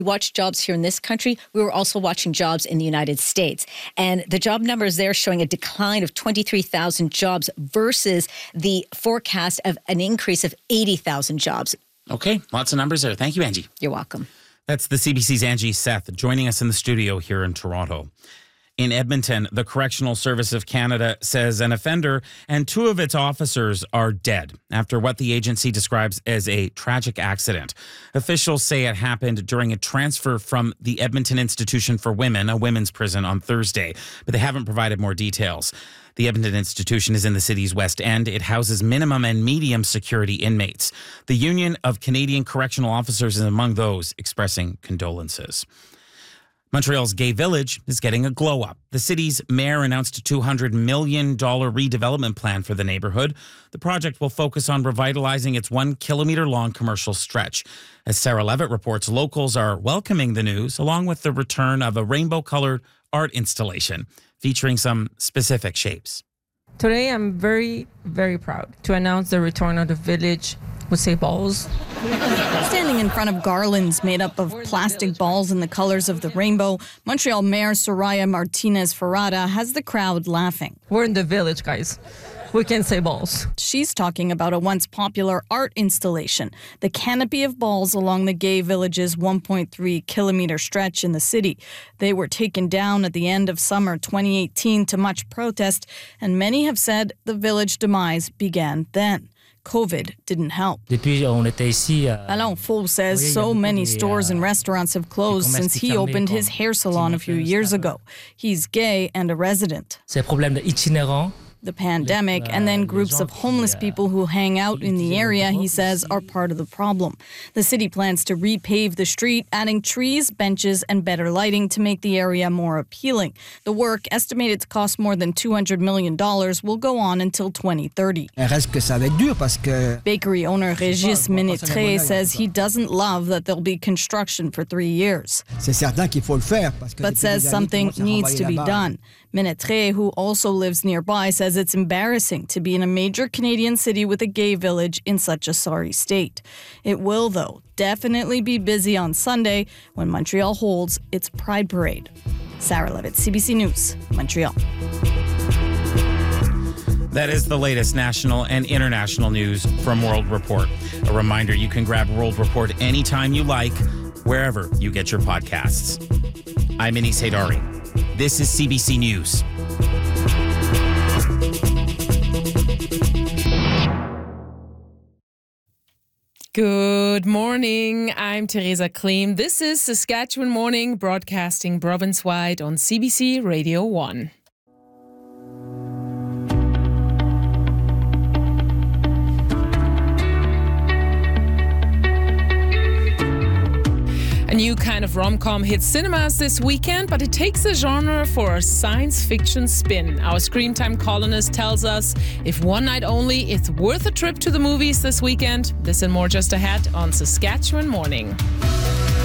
We watched jobs here in this country. We were also watching jobs in the United States. And the job numbers there showing a decline of 23,000 jobs versus the forecast of an increase of 80,000 jobs. Okay, lots of numbers there. Thank you, Angie. You're welcome. That's the CBC's Angie Seth joining us in the studio here in Toronto. In Edmonton, the Correctional Service of Canada says an offender and two of its officers are dead after what the agency describes as a tragic accident. Officials say it happened during a transfer from the Edmonton Institution for Women, a women's prison, on Thursday, but they haven't provided more details. The Edmonton Institution is in the city's West End. It houses minimum and medium security inmates. The Union of Canadian Correctional Officers is among those expressing condolences. Montreal's Gay Village is getting a glow-up. The city's mayor announced a $200 million redevelopment plan for the neighborhood. The project will focus on revitalizing its 1 kilometer-long commercial stretch. As Sarah Levitt reports, locals are welcoming the news, along with the return of a rainbow-colored art installation featuring some specific shapes. Today, I'm very, very proud to announce the return of the village with say balls. Standing in front of garlands made up of plastic balls in the colors of the rainbow, Montreal Mayor Soraya Martinez Ferrada has the crowd laughing. We're in the village, guys. We can say balls. She's talking about a once popular art installation, the canopy of balls along the Gay Village's 1.3 kilometer stretch in the city. They were taken down at the end of summer 2018 to much protest, and many have said the village demise began then. COVID didn't help. Alain Faux says so many stores and restaurants have closed since he opened his hair salon a few years ago. He's gay and a resident. The pandemic and then groups of homeless people who hang out in the area, he says, are part of the problem. The city plans to repave the street, adding trees, benches, and better lighting to make the area more appealing. The work, estimated to cost more than $200 million, will go on until 2030. Bakery owner Régis Ménétré says he doesn't love that there'll be construction for 3 years, but says something needs to be done. Ménétré, who also lives nearby, says it's embarrassing to be in a major Canadian city with a gay village in such a sorry state. It will, though, definitely be busy on Sunday when Montreal holds its Pride Parade. Sarah Levitt, CBC News, Montreal. That is the latest national and international news from World Report. A reminder, you can grab World Report anytime you like, wherever you get your podcasts. I'm Anis Haydari. This is CBC News. Good morning. I'm Teresa Kleem. This is Saskatchewan Morning, broadcasting province-wide on CBC Radio 1. A new kind of rom-com hits cinemas this weekend, but it takes the genre for a science fiction spin. Our Screen Time columnist tells us if one night only, it's worth a trip to the movies this weekend. This and more just ahead on Saskatchewan Morning.